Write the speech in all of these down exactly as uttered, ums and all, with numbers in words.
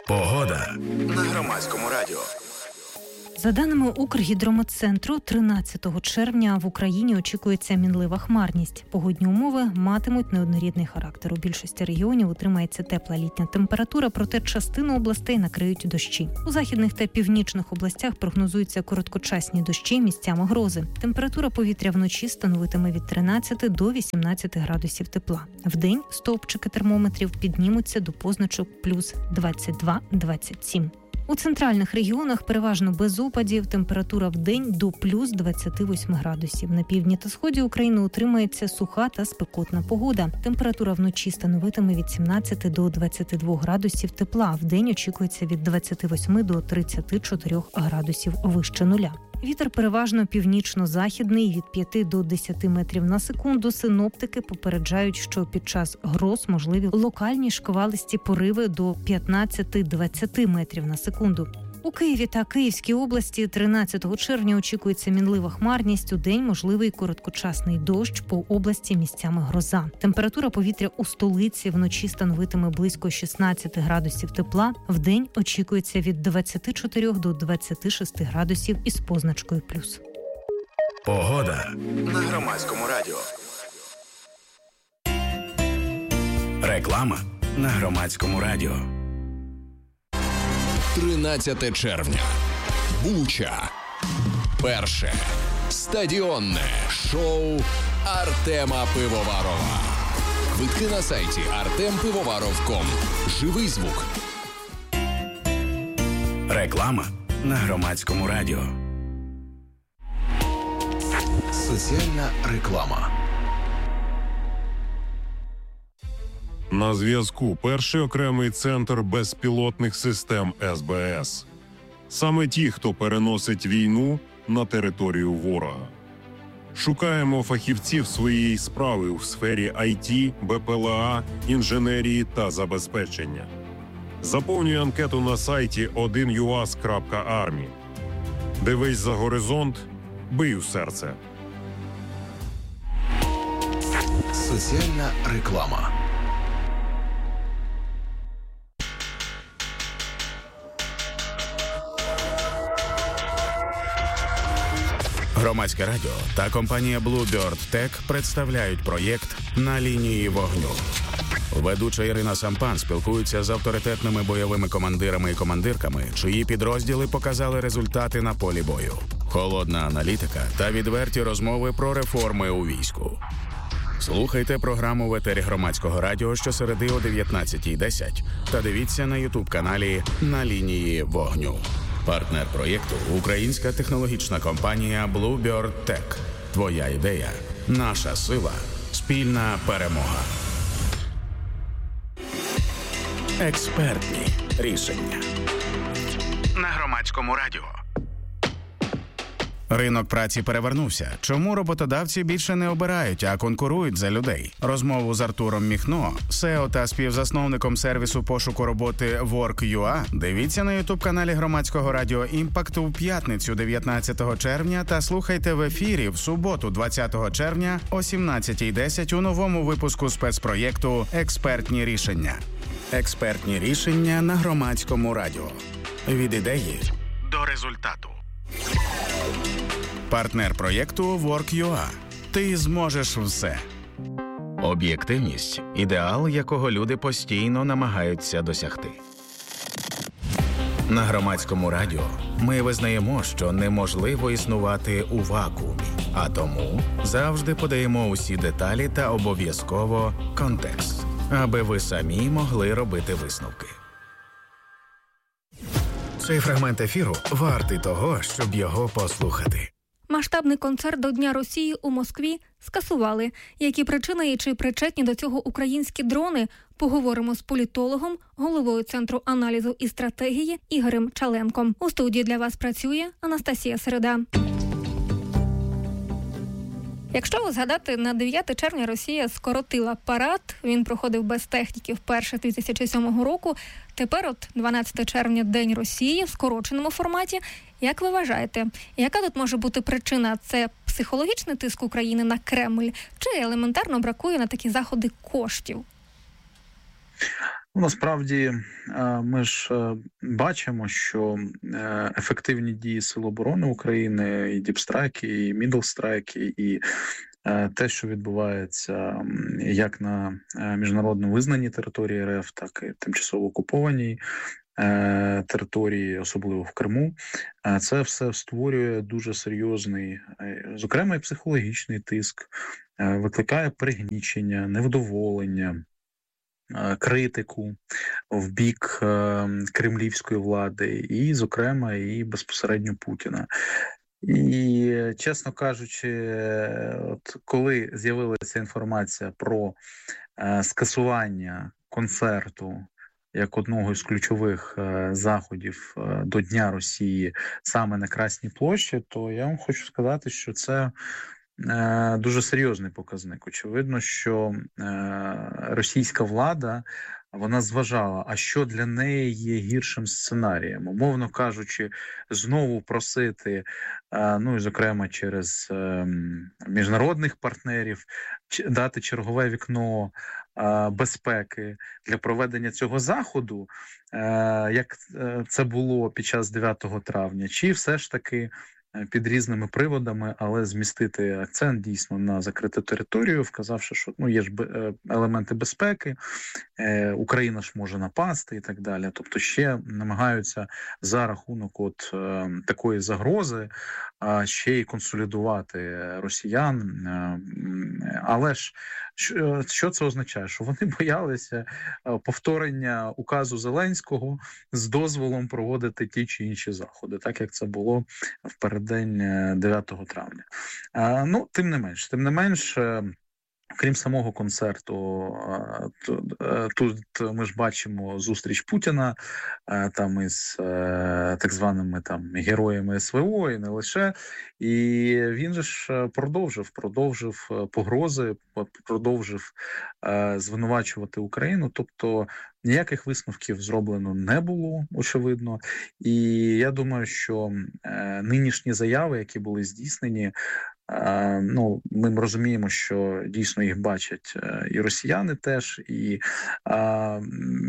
Погода на Громадському радіо. За даними Укргідрометцентру, тринадцятого червня в Україні очікується мінлива хмарність. Погодні умови матимуть неоднорідний характер. У більшості регіонів утримається тепла літня температура, проте частину областей накриють дощі. У західних та північних областях прогнозуються короткочасні дощі, місцями грози. Температура повітря вночі становитиме від тринадцяти до вісімнадцяти градусів тепла. Вдень стовпчики термометрів піднімуться до позначок плюс двадцять два - двадцять сім. У центральних регіонах переважно без опадів, температура в день до плюс двадцяти восьми градусів. На півдні та сході України утримається суха та спекотна погода. Температура вночі становитиме від сімнадцяти до двадцяти двох градусів тепла. В день очікується від двадцяти восьми до тридцяти чотирьох градусів вище нуля. Вітер переважно північно-західний від п'яти до десяти метрів на секунду. Синоптики попереджають, що під час гроз можливі локальні шквалисті пориви до п'ятнадцяти - двадцяти метрів на секунду. У Києві та Київській області тринадцятого червня очікується мінлива хмарність. Удень можливий короткочасний дощ, по області місцями гроза. Температура повітря у столиці вночі становитиме близько шістнадцяти градусів тепла. Вдень очікується від двадцяти чотирьох до двадцяти шести градусів із позначкою плюс. Погода на Громадському радіо. Реклама на Громадському радіо. тринадцяте червня. Буча. Перше стадіонне шоу Артема Пивоварова. Квитки на сайті артем пивоваров крапка ком. Живий звук. Реклама на Громадському радіо. Соціальна реклама. На зв'язку перший окремий центр безпілотних систем ес бе ес. Саме ті, хто переносить війну на територію ворога. Шукаємо фахівців своєї справи у сфері ай ті, бе пе ел а, інженерії та забезпечення. Заповнюй анкету на сайті один ю ас крапка армі. Дивись за горизонт, бий у серце. Соціальна реклама. Громадське радіо та компанія Bluebird Tech представляють проєкт «На лінії вогню». Ведуча Ірина Сампан спілкується з авторитетними бойовими командирами і командирками, чиї підрозділи показали результати на полі бою. Холодна аналітика та відверті розмови про реформи у війську. Слухайте програму в етері Громадського радіо щосереди о дев'ятнадцятій десять та дивіться на ютуб-каналі «На лінії вогню». Партнер проєкту – українська технологічна компанія Bluebird Tech. Твоя ідея – наша сила, спільна перемога. Експертні рішення на Громадському радіо. Ринок праці перевернувся. Чому роботодавці більше не обирають, а конкурують за людей? Розмову з Артуром Міхно, сео та співзасновником сервісу пошуку роботи Work точка ю а, дивіться на ютуб-каналі Громадського радіо «Імпакт» у п'ятницю дев'ятнадцятого червня та слухайте в ефірі в суботу двадцятого червня о сімнадцятій десять у новому випуску спецпроєкту «Експертні рішення». Експертні рішення на Громадському радіо. Від ідеї до результату. Партнер проєкту Work точка ю а. Ти зможеш все. Об'єктивність – ідеал, якого люди постійно намагаються досягти. На Громадському радіо ми визнаємо, що неможливо існувати у вакуумі, а тому завжди подаємо усі деталі та обов'язково контекст, аби ви самі могли робити висновки. Цей фрагмент ефіру вартий того, щоб його послухати. Масштабний концерт до Дня Росії у Москві скасували. Які причини і чи причетні до цього українські дрони? Поговоримо з політологом, головою Центру аналізу і стратегії Ігорем Чаленком. У студії для вас працює Анастасія Середа. Якщо згадати, на дев'яте червня Росія скоротила парад, він проходив без техніки вперше дві тисячі сьомого року. Тепер от дванадцяте червня День Росії в скороченому форматі. Як ви вважаєте, яка тут може бути причина? Це психологічний тиск України на Кремль чи елементарно бракує на такі заходи коштів? Ну, насправді ми ж бачимо, що ефективні дії Сил оборони України, і діпстрайки, і мідлстрайки, і те, що відбувається як на міжнародно визнаній території РФ, так і тимчасово окупованій території, особливо в Криму, це все створює дуже серйозний, зокрема і психологічний тиск, викликає пригнічення, невдоволення, критику в бік кремлівської влади і, зокрема, і безпосередньо Путіна. І, чесно кажучи, от коли з'явилася інформація про е, скасування концерту як одного із ключових е, заходів е, до Дня Росії саме на Красній площі, то я вам хочу сказати, що це е, дуже серйозний показник. Очевидно, що е, російська влада, вона зважала, а що для неї є гіршим сценарієм. Умовно кажучи, знову просити, ну і зокрема через міжнародних партнерів, дати чергове вікно безпеки для проведення цього заходу, як це було під час дев'ятого травня, чи все ж таки під різними приводами, але змістити акцент дійсно на закриту територію, вказавши, що ну є ж елементи безпеки, е, Україна ж може напасти і так далі. Тобто ще намагаються за рахунок от е, такої загрози а ще й консолідувати росіян. Е, але ж що, що це означає? Що вони боялися повторення указу Зеленського з дозволом проводити ті чи інші заходи, так як це було в переддень дев'ятого травня. А, ну, тим не менш, тим не менш, крім самого концерту, тут ми ж бачимо зустріч Путіна там із так званими там героями СВО і не лише. І він же ж продовжив, продовжив погрози, продовжив звинувачувати Україну. Тобто ніяких висновків зроблено не було, очевидно. І я думаю, що нинішні заяви, які були здійснені, ну, ми розуміємо, що дійсно їх бачать і росіяни теж, і а,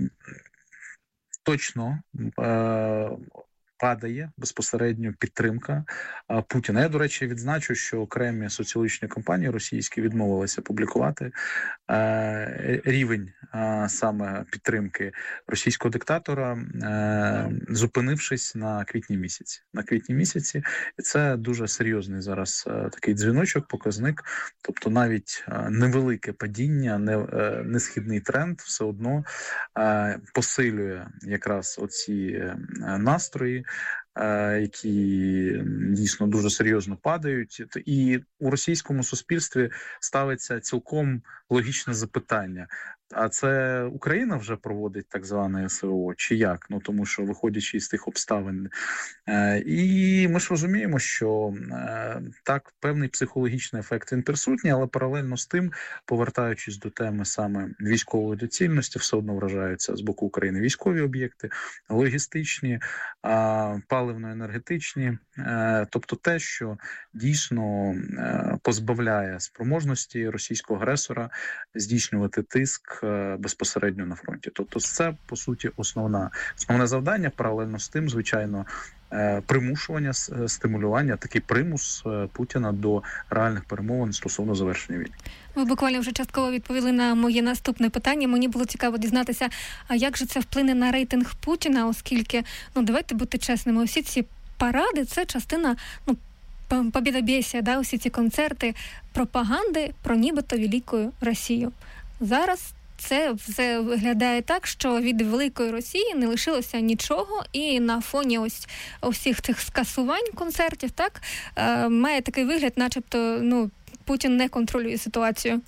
точно а, падає безпосередньо підтримка Путіна. Я, до речі, відзначу, що окремі соціологічні компанії російські відмовилися публікувати е, рівень е, саме підтримки російського диктатора, е, зупинившись на квітні місяці. На квітні місяці. І це дуже серйозний зараз е, такий дзвіночок, показник. Тобто навіть е, невелике падіння, не, е, несхідний тренд все одно е, посилює якраз оці е, настрої, які дійсно дуже серйозно падають. І у російському суспільстві ставиться цілком логічне запитання. А це Україна вже проводить так зване СВО, чи як? Ну, тому що, виходячи із тих обставин. І ми ж розуміємо, що так, певний психологічний ефект він присутній, але паралельно з тим, повертаючись до теми саме військової доцільності, все одно вражаються з боку України військові об'єкти, логістичні, паливно-енергетичні, тобто те, що дійсно позбавляє спроможності російського агресора здійснювати тиск безпосередньо на фронті. Тобто це, по суті, основна, основне завдання, паралельно з тим, звичайно, примушування, стимулювання, такий примус Путіна до реальних перемовин стосовно завершення війни. Ви буквально вже частково відповіли на моє наступне питання. Мені було цікаво дізнатися, а як же це вплине на рейтинг Путіна, оскільки, ну, давайте бути чесними, усі ці паради – це частина, ну, побєдобєсія, да, усі ці концерти, пропаганди про нібито велику Росію. Зараз це все виглядає так, що від великої Росії не лишилося нічого, і на фоні ось усіх цих скасувань концертів, так, е, має такий вигляд, начебто, ну, Путін не контролює ситуацію.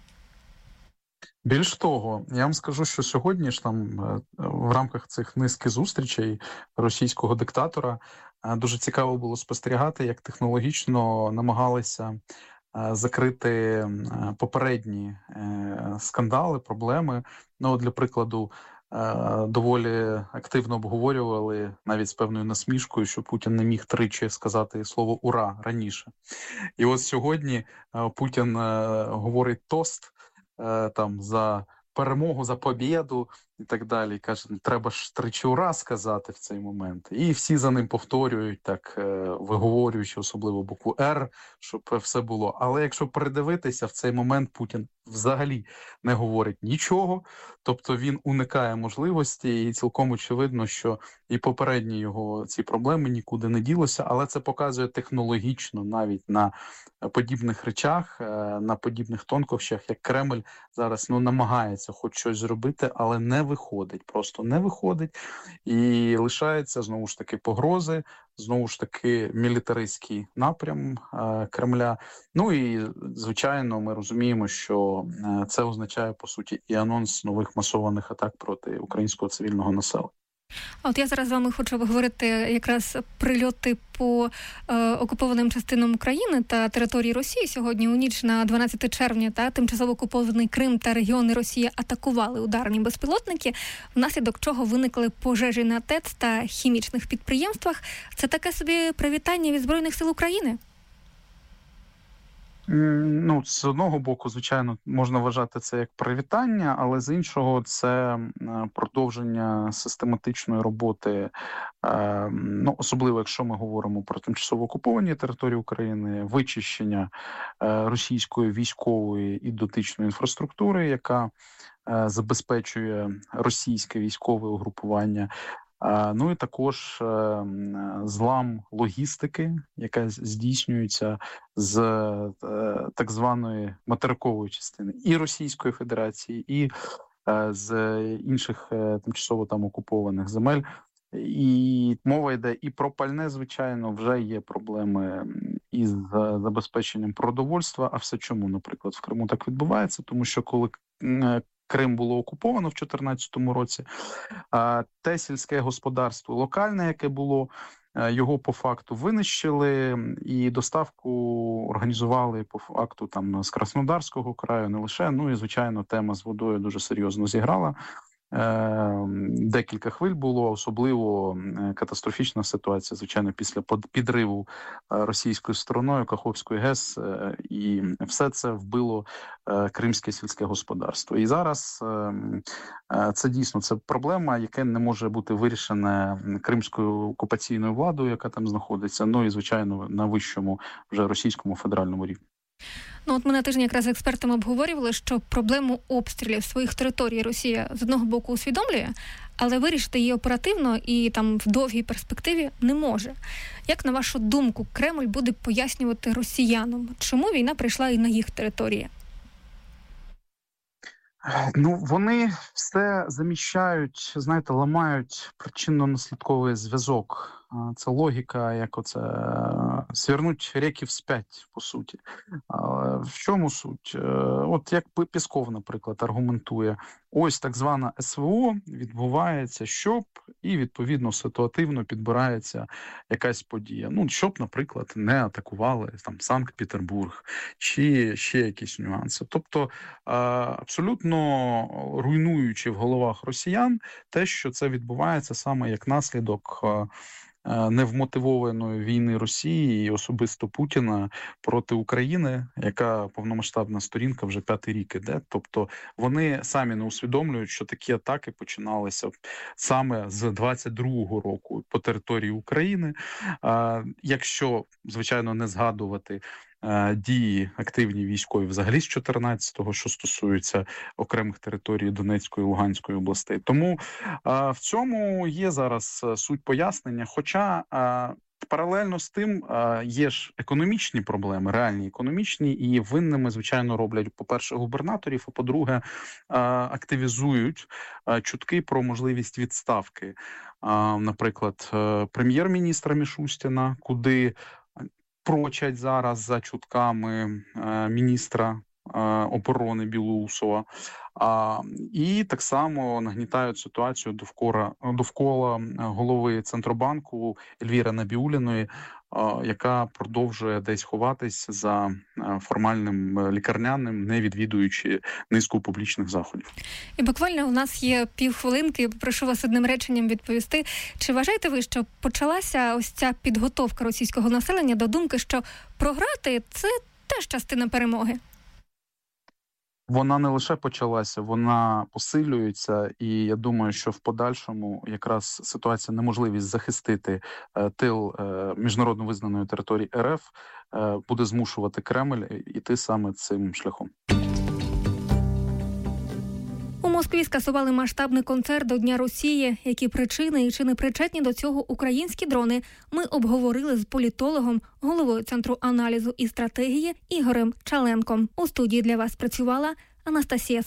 Більш того, я вам скажу, що сьогодні ж там в рамках цих низки зустрічей російського диктатора дуже цікаво було спостерігати, як технологічно намагалися закрити попередні скандали, проблеми. Ну, для прикладу, доволі активно обговорювали, навіть з певною насмішкою, що Путін не міг тричі сказати слово «ура» раніше. І ось сьогодні Путін говорить тост там за перемогу, за побєду, і так далі. І каже, треба ж тричі ура сказати в цей момент. І всі за ним повторюють, так виговорюючи особливо букву «Р», щоб все було. Але якщо придивитися, в цей момент Путін взагалі не говорить нічого, тобто він уникає можливості, і цілком очевидно, що і попередні його ці проблеми нікуди не ділося, але це показує технологічно навіть на подібних речах, на подібних тонкощах, як Кремль зараз ну, намагається хоч щось зробити, але не виходить, просто не виходить, і лишається, знову ж таки, погрози, знову ж таки, мілітаристський напрям е, Кремля. Ну і, звичайно, ми розуміємо, що е, це означає, по суті, і анонс нових масованих атак проти українського цивільного населення. А от я зараз з вами хочу обговорити якраз прильоти по е, окупованим частинам України та території Росії. Сьогодні у ніч на дванадцяте червня та тимчасово окупований Крим та регіони Росії атакували ударні безпілотники, внаслідок чого виникли пожежі на ТЕЦ та хімічних підприємствах. Це таке собі привітання від Збройних сил України? Ну, з одного боку, звичайно, можна вважати це як привітання, але з іншого це продовження систематичної роботи, ну, особливо якщо ми говоримо про тимчасово окуповані території України, вичищення російської військової і дотичної інфраструктури, яка забезпечує російське військове угрупування. Ну і також злам логістики, яка здійснюється з так званої материкової частини і Російської Федерації, і з інших тимчасово там окупованих земель. І мова йде і про пальне, звичайно, вже є проблеми із забезпеченням продовольства. А все чому, наприклад, в Криму так відбувається? Тому що коли Крим було окуповано в дві тисячі чотирнадцятому році, те сільське господарство локальне, яке було, його по факту винищили і доставку організували по факту там з Краснодарського краю, не лише. Ну і, звичайно, тема з водою дуже серйозно зіграла. Декілька хвиль було, особливо катастрофічна ситуація, звичайно, після підриву російською стороною Каховської ГЕС, і все це вбило кримське сільське господарство. І зараз це дійсно це проблема, яка не може бути вирішена кримською окупаційною владою, яка там знаходиться, ну і, звичайно, на вищому вже російському федеральному рівні. Ну, от ми на тижні якраз з експертами обговорювали, що проблему обстрілів своїх територій Росія з одного боку усвідомлює, але вирішити її оперативно і там в довгій перспективі не може. Як, на вашу думку, Кремль буде пояснювати росіянам, чому війна прийшла і на їх території? Ну, вони все заміщають, знаєте, ламають причинно-наслідковий зв'язок. Це логіка, як оце свернуть реки вспять, по суті. В чому суть? От як Пєсков, наприклад, аргументує, ось так звана ес ве о відбувається, щоб, і відповідно ситуативно підбирається якась подія. Ну, щоб, наприклад, не атакували там Санкт-Петербург, чи ще якісь нюанси. Тобто, абсолютно руйнуючи в головах росіян те, що це відбувається саме як наслідок невмотивованої війни Росії і особисто Путіна проти України, яка повномасштабна сторінка вже п'ятий рік іде. Тобто вони самі не усвідомлюють, що такі атаки починалися саме з двадцять другого року по території України. Якщо, звичайно, не згадувати дії активні військові взагалі з чотирнадцятого, що стосується окремих територій Донецької і Луганської областей. Тому а, в цьому є зараз суть пояснення, хоча а, паралельно з тим а, є ж економічні проблеми, реальні економічні, і винними, звичайно, роблять, по-перше, губернаторів, а по-друге, а, активізують а, чутки про можливість відставки, а, наприклад, прем'єр-міністра Мішустіна, куди прочать зараз за чутками е, міністра е, оборони Білоусова, а, і так само нагнітають ситуацію довкола, довкола голови Центробанку Ельвіри Набіуліної, яка продовжує десь ховатись за формальним лікарняним, не відвідуючи низку публічних заходів. І буквально у нас є півхвилинки, прошу вас одним реченням відповісти. Чи вважаєте ви, що почалася ось ця підготовка російського населення до думки, що програти – це теж частина перемоги? Вона не лише почалася, вона посилюється, і я думаю, що в подальшому якраз ситуація, неможливість захистити е, тил е, міжнародно визнаної території РФ е, буде змушувати Кремль іти саме цим шляхом. У Москві скасували масштабний концерт до Дня Росії. Які причини і чи не причетні до цього українські дрони, ми обговорили з політологом, головою Центру аналізу і стратегії Ігорем Чаленком. У студії для вас працювала Анастасія